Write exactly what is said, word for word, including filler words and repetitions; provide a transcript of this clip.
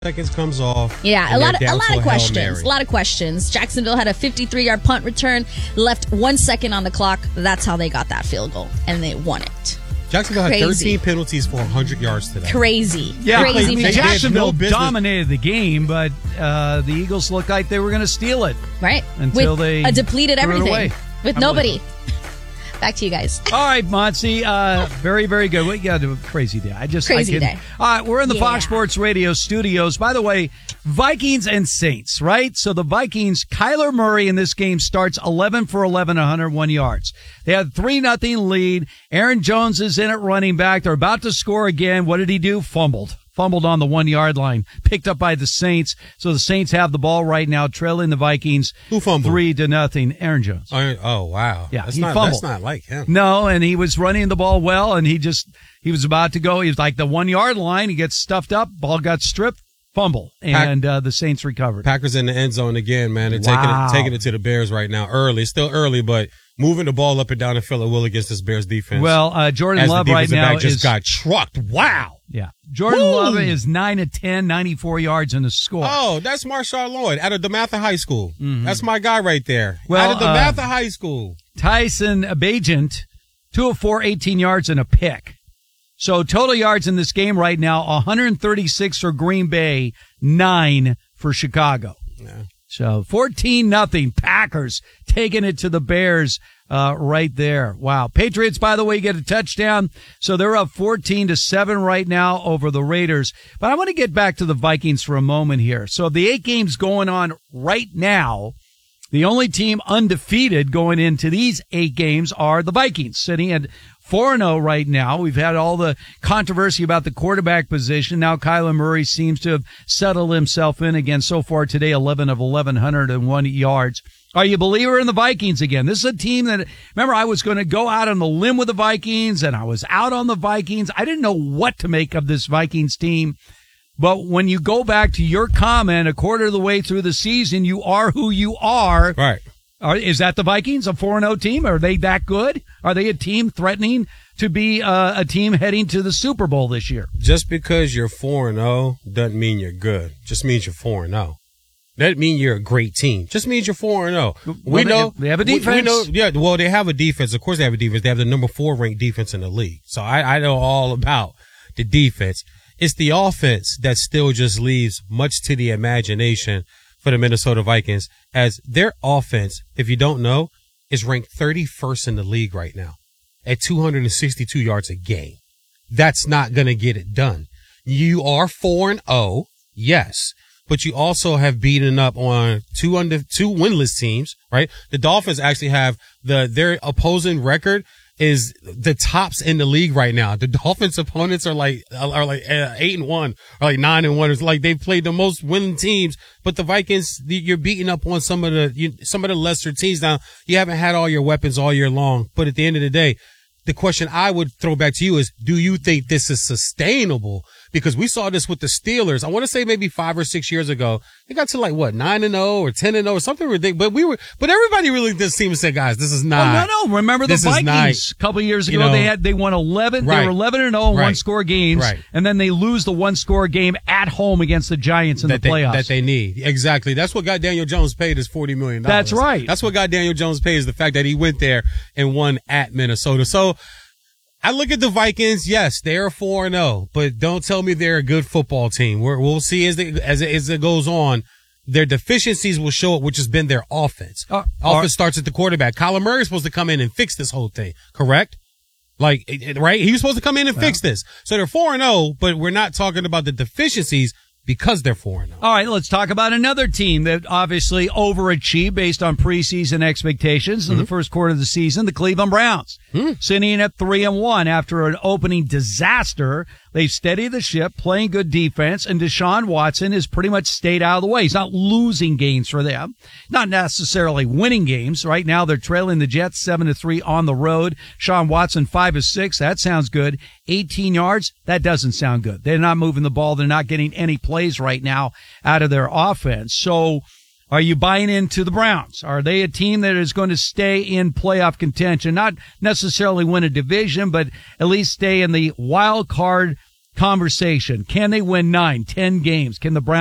seconds comes off. Yeah, a lot of a lot of questions. A lot of questions. Jacksonville had a fifty-three-yard punt return, left one second on the clock. That's how they got that field goal, and they won it. Jacksonville Crazy. had thirteen penalties for one hundred yards today. Crazy. Yeah, Crazy. they, for Jacksonville no dominated the game, but uh, the Eagles looked like they were going to steal it. Right. Until With they a depleted threw it everything. away. With nobody. Back to you guys. All right, Monty. Uh, very, very good. We got a crazy day. I just Crazy I day. All right, we're in the Yeah. Fox Sports Radio studios. By the way, Vikings and Saints, right? So the Vikings, Kyler Murray in this game starts eleven for eleven, one hundred one yards. They had three nothing lead. Aaron Jones is in at running back. They're about to score again. What did he do? Fumbled. Fumbled on the one-yard line. Picked up by the Saints. So the Saints have the ball right now, trailing the Vikings. Who fumbled? Three to nothing. Aaron Jones. Oh, oh, wow. Yeah, that's he not, fumbled. That's not like him. No, and he was running the ball well, and he just, he was about to go. He was like the one-yard line. He gets stuffed up. Ball got stripped. Fumble. And uh, the Saints recovered. Packers in the end zone again, man. They're Wow. taking, it, taking it to the Bears right now. Early. It's still early, but moving the ball up and down the field at will against this Bears defense. Well, uh, Jordan As Love the right defensive now back just is, got trucked. Wow. yeah, Jordan Woo! Love is nine of ten, ninety-four yards in the score. Oh, that's Marshawn Lloyd out of DeMatha High School. Mm-hmm. That's my guy right there. Well, out of uh, DeMatha High School. Tyson Bagent, two of four, eighteen yards and a pick. So total yards in this game right now, one hundred thirty-six for Green Bay, nine for Chicago. Yeah. So fourteen nothing. Packers taking it to the Bears uh right there. Wow. Patriots, by the way, get a touchdown. So they're up fourteen to seven right now over the Raiders. But I want to get back to the Vikings for a moment here. So the eight games going on right now, the only team undefeated going into these eight games are the Vikings, sitting at four and oh right now. We've had all the controversy about the quarterback position. Now Kyler Murray seems to have settled himself in again so far today, eleven of eleven, one hundred one yards. Are you a believer in the Vikings again? This is a team that, remember, I was going to go out on the limb with the Vikings, and I was out on the Vikings. I didn't know what to make of this Vikings team. But when you go back to your comment, a quarter of the way through the season, you are who you are. Right. Are, is that the Vikings, a four and oh team? Are they that good? Are they a team threatening to be uh, a team heading to the Super Bowl this year? Just because you're four and oh doesn't mean you're good. Just means you're four and oh. Doesn't mean you're a great team. Just means you're four and oh. We Well, know they have a we- defense. We know, yeah, well, they have a defense. Of course, they have a defense. They have the number four ranked defense in the league. So I, I know all about the defense. It's the offense that still just leaves much to the imagination for the Minnesota Vikings, as their offense, if you don't know, is ranked thirty-first in the league right now at two hundred sixty-two yards a game. That's not going to get it done. You are four and oh, yes, but you also have beaten up on two under two winless teams, right? The Dolphins actually have the their opposing record is the tops in the league right now. The Dolphins' opponents are like are like uh, eight and one, or like nine and one. It's like they've played the most winning teams. But the Vikings, you're beating up on some of the you, some of the lesser teams. Now you haven't had all your weapons all year long, but at the end of the day, the question I would throw back to you is: do you think this is sustainable? Because we saw this with the Steelers. I want to say maybe five or six years ago. They got to like what nine and zero or ten and zero or something ridiculous. But we were, but everybody really just seemed to say, guys, this is not. Oh, no, no. Remember the this is Vikings not, a couple of years ago? you know, they had they won eleven. right, They were eleven and zero in right, one score games, right. and then they lose the one score game at home against the Giants in that the they, playoffs. that they need. Exactly. That's what got Daniel Jones paid his forty million dollars. That's right. That's what got Daniel Jones paid, is the fact that he went there and won at Minnesota. So I look at the Vikings. Yes, they are four and oh, but don't tell me they're a good football team. We're, we'll see as it, as it, as it goes on. Their deficiencies will show up, which has been their offense. Uh, offense are, starts at the quarterback. Kyler Murray is supposed to come in and fix this whole thing, correct? Like, right? He was supposed to come in and well, fix this. So they're four and oh, but we're not talking about the deficiencies because they're four and oh. All right, let's talk about another team that obviously overachieved based on preseason expectations in mm-hmm. the first quarter of the season, the Cleveland Browns. Mm-hmm. Sitting at three and one after an opening disaster. They've steadied the ship, playing good defense, and Deshaun Watson has pretty much stayed out of the way. He's not losing games for them, not necessarily winning games. Right now, they're trailing the Jets seven to three on the road. Deshaun Watson five of six. That sounds good. eighteen yards. That doesn't sound good. They're not moving the ball. They're not getting any plays right now out of their offense. So, are you buying into the Browns? Are they a team that is going to stay in playoff contention? Not necessarily win a division, but at least stay in the wild card conversation. Can they win nine, ten games? Can the Browns